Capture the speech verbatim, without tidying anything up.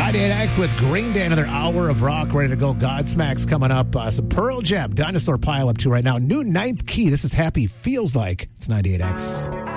ninety-eight X with Green Day, another hour of rock ready to go. Godsmack's coming up. Uh, some Pearl Jam, Dinosaur Pile up to right now. New Ninth Key. This is Happy Feels Like. It's ninety-eight X.